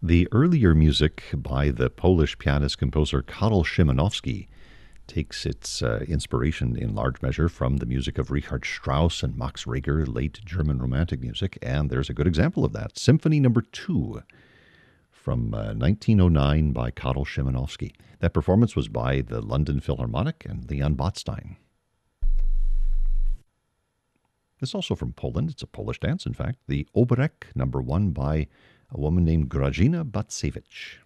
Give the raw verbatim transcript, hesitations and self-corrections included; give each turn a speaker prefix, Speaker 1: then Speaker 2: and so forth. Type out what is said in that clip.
Speaker 1: The earlier music by the Polish pianist-composer Karol Szymanowski takes its uh, inspiration in large measure from the music of Richard Strauss and Max Reger, late German Romantic music, and there's a good example of that. Symphony Number Two from uh, nineteen oh nine by Karol Szymanowski. That performance was by the London Philharmonic and Leon Botstein. This is also from Poland. It's a Polish dance, in fact. The Oberek Number One by a woman named Grażyna Bacewicz.